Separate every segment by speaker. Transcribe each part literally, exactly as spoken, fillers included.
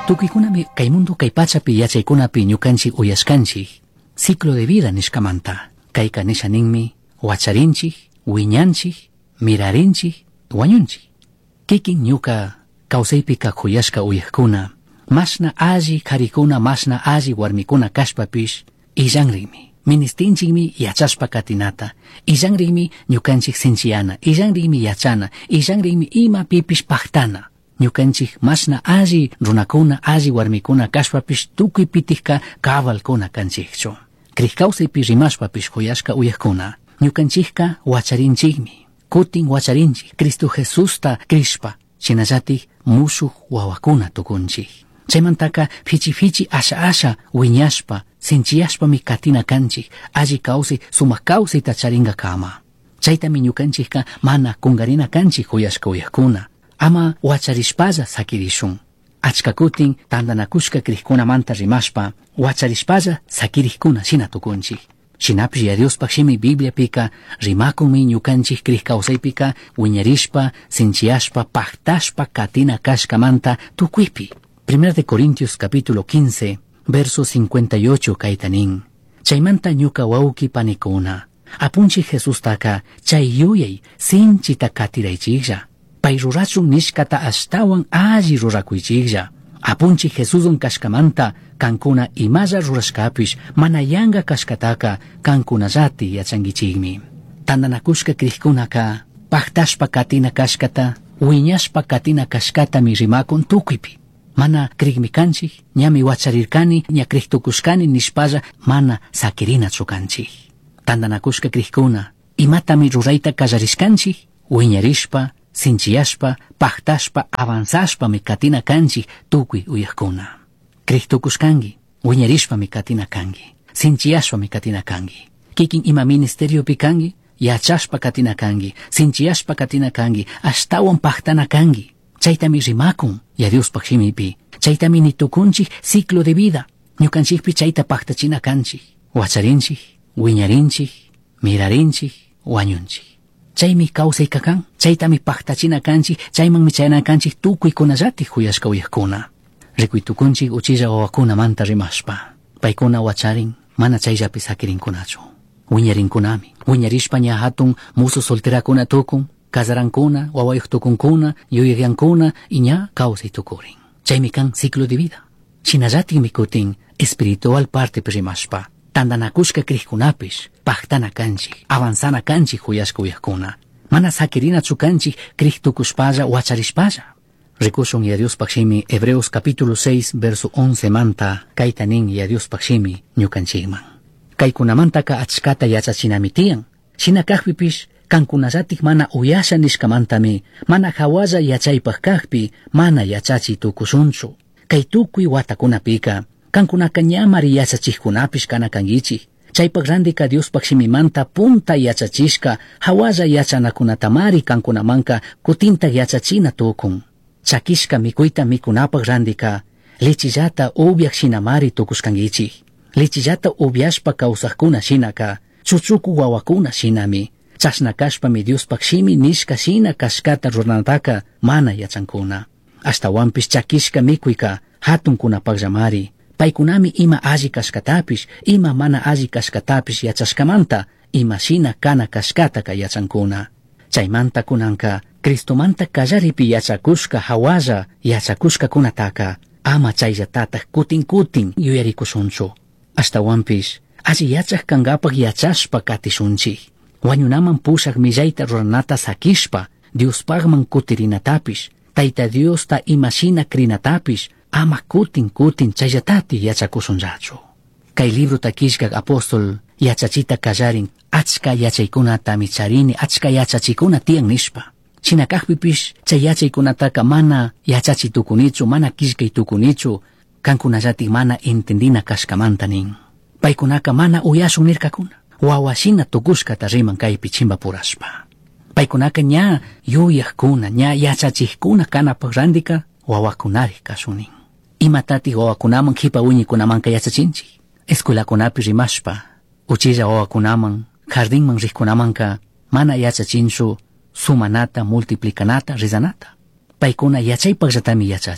Speaker 1: Tukuykunami kay mundo kay pachapi yachaykunapi ñukanchik uyashkanchik ciclo de vida nishkamanta. Kayka nishaninmi wacharinchik, wiñanchik, mirarinchik, wañunchik. Kikin ñuka kawsaypika khuyashka uyajkuna mashna alli karikuna mashna alli warmikuna kashpapish illanrimi. Ministinchikmi yachashpa katinata, illanrimi ñukanchik sinchiyana, illanrimi yachana, illanrimi ima pipish paktana. Ñukanchik mashna alli runakuna, alli warmikuna kashpapish tukuy pitikka kabalkuna kanchikchu. Krikawsaypi rimashpapish khuyashka uyajkuna ñukanchikka wacharinchikmi, kutin wacharinchik Cristo Jesusta krishpa, shinallatik mushuk wawakuna tukunchik. Chaymantaka fichi fichi asha asha wiñashpa, sinchiyashpami katina kanchik, alli kawsay sumak kawsayta charinga kama. Chaytami ñukanchikka mana kungarina kanchik khuyashka uyajkuna. Ama wacharishpalla sakirishun. Achka kutin tandanakushka krikkunamanta rimashpa, wacharishpalla sakirikuna shina tukunchik. Shinapish ya Diospak shimi Bibliapika rimakunmi ñukanchik krikawsaypika wiñarishpa, sinchiyashpa, paktashpa katina kashkamanta tukuypi. Primera de Corintios capítulo quince, verso cincuenta y ocho kaitanin. Chaymanta ñuka wawki panikuna. Apunchik Jesus taka chay yuyay sinchita katiraychiklla. Pay rurachun nishkata ashtawan alli rurakuychiklla. Apunchik Jesusun kashkamanta kankuna imalla rurashkapish mana yanga kashkataka kankunallati yachangichikmi. Tandanakushka krikkunaka paktashpa katina kashkata wiñashpa katina kashkata mi rimakun tukuypi. Mana krikmi kanchik, ñami wacharirkani, ña kriktukushkani nishpalla mana sakirinachu kanchik. Tandanakushka krikkuna imatami rurayta kallarishkanchik, wiñarishpa, sinchiyashpa, paktashpa, avanzashpa mi katina kanchik tukuy uyajkuna. Kriktukushkangi, wiñarishpa mi katina kangi, sinchiyashpa mi katina kangi. Kikin ima ministerio pi kangi, yachashpa katina kangi, sinchiyashpa katina kangi, ashtawan paktana kangi. Chaytami rimakun, ya Diospak shimipi. Chaytami nitukunchik ciclo de vida. Ñukanchikpi chayta paktachina kanchik. Wacharinchik, wiñarinchik, mirarinchik, wañunchik. Chaymi kawsayka kan, chaytami paktachina kanchik, chaymanmi chayana kanchik tukuykunallatik huyashka uyajkuna. Rikuytukunchik uchilla wawakuna manta rimashpa. Paykuna wacharin, mana chayllapi sakirinkunachu. Wiñarinkunami. Wiñarishpa ña hatun musu solterakuna tukun, kasarankuna, wawayuq tukunkuna, yuyagyankuna, y ña kawsay tukurin. Chaymi kan ciclo de vida. Shinallatik mikutin espiritual parte rimashpa. Tandanakushka krikkunapish, paktana kanchik, avanzana kanchik huyashka uyajkuna. Mana sakirinachu kanchik kriktukushpalla, wacharishpalla. Rikushun ya Diospak shimi Hebreos capítulo seis, verso once manta, kaitanin ya Diospak shimi ñukanchikman. Kaykunamantaka achkata yachachinamitian. Shinakajpipish, kankunallatik mana uyasha nishkamantami, mana hawalla yachaypaq kaqpi, mana yachachi tukushunchu. Kay tukuy watakunapika, kankunaka ñamari yachachikkunapish kana kangichik. Chaypaq randika Diospak shimimanta punta yachachishka, hawalla yachanakunatamari kankunamanka kutinta yachachina tukun. Chakishka mikuyta mikunapaq randika, lichillata ubiaq shinamari tukushkangichik. Lichillata ubiashpa kawsaqkuna shinaka, chuchuku wawakuna shinami. Chashnakashpa mi Diospak shimi nishka shina kashkata ruranataka mana yachankuna. Ashtawanpish chakishka mikuyka hatunkunapaqllamari. Paykunami ima alli kashkatapish, ima mana alli kashkatapish yachashkamanta, ima shina kana kashkataka yachankuna. Chaymanta kunanka, Cristomanta kallaripi yachakushka hawalla yachakushka kunataka, ama chayllatatak kutin kutin yuyarikushunchu. Ashtawanpish, alli yachak kankapaq yachashpa katishunchik. Wañunaman pushak millayta ruranata sakishpa, Diospagman kutirinatapish, Tayta Diosta imashina krinatapish, ama kutin kutin chayllatati yachakushunllachu. Kay libro takishkak apostol yachachita kallarin, achka yachaykunata micharini, achka yachachikuna tiyan nishpa. Shinakajpipish chay yachaykunataka mana yachachi tukunichu, mana kishkay tukunichu, kankunallatik mana entendina kashkamanta nin. Paykunaka mana uyashun nirkakuna. Wawashina tukushkata riman kaypi chimba purashpa. Paykunaka ña yuyajkuna, ña yachachikuna kanapaq randika wawakunari kasunin. Imatatik wawakunaman hipa wiñikunamanka yachachinchik. Escuelakunapi rimashpa, uchilla wawakunaman, jardinman rikkunamanka mana yachachinchu sumanata, multiplicanata, rizanata. Paykuna yachaypaqllatami yachachin.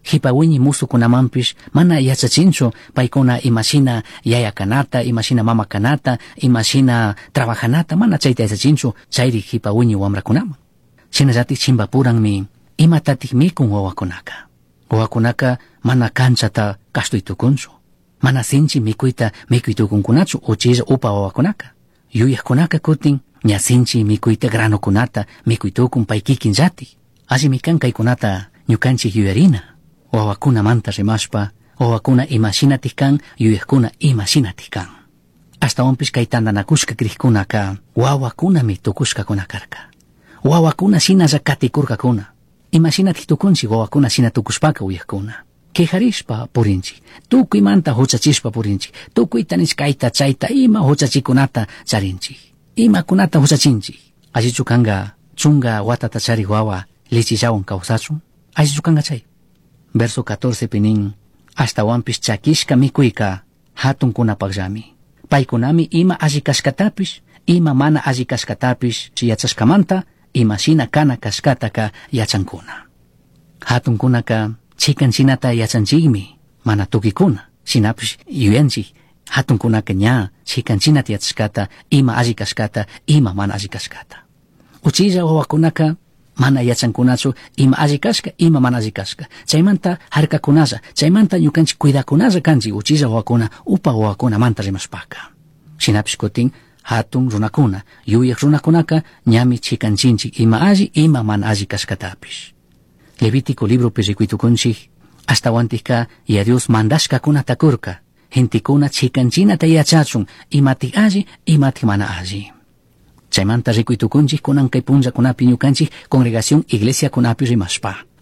Speaker 1: Hipawiñi musukunamampish mana yachachinchu paykuna imashina yaya kanata, imashina mama kanata, imashina trabajanata, mana chayta yachachinchu chayri hipawiñi wamrakunaman. Shinallatik chimbapuranmi imatatik mikun wawakunaka. Wawakunaka mana kanchata kastuytukunchu. Mana sinchi mikuyta mikuytukunkunachu uchilla upa wawakunaka. Yuyaqkunaka kutin ña sinchi mikuyta granokunata mikuytukun pay kikinllati. Allimi kan kaykunata ñukanchik yuyarina. Wawakunamanta rimashpa, wawakuna imashinatik kan, yuyaqkuna imashinatik kan. Ashtawanpish kay tandanakushka krikkunaka wawakunami tukushkakuna karka. Wawakuna shinalla katikurkakuna. Imashinatik tukunchik wawakuna shina tukushpaka uyaqkuna. Kejarishpa purinchik, tukuymanta huchachishpa purinchik, tukuyta nishkayta chayta ima huchachikunata charinchik, imakunata huchachinchik. Allichu kanga chunga watata chariq wawa lechillawan kawsachun, allichu kanga chay. Verso catorce pinin, ashtawanpish chakishka mikuyka hatunkunapaqllami. Paykunami ima alli kashkatapish, ima mana alli kashkatapish yachashkamanta, ima shina kana kashkataka yachankuna. Hatunkunaka chikanchinata yachanchikmi, mana tukikuna, shinapish yuyanchik, hatunkunaka ña chikanchinata yachashkata, ima alli kashkata, ima mana alli kashkata. Uchilla wawakunaka mana yachankunachu ima alli kashka, ima mana alli kashka. Chaymanta harkakunalla, chaymanta ñukanchik cuidakunalla kanchik uchilla wawakuna, upa wawakuna manta rimashpaka. Shinapish kutin hatun runakuna, yuyaq runakunaka ñami chikanchinchik ima alli, ima mana alli kashkatapish. Levítico libro pirikuytukunchik, ashtawantika ya Dios mandashka kuna takurka, gentikuna chikanchinata yachachun, imatik alli, imatik mana alli. Chaymanta rikuytukunchik kunan kay punlla kunapi ñukanchik congregación iglesia kunapi rimashpa.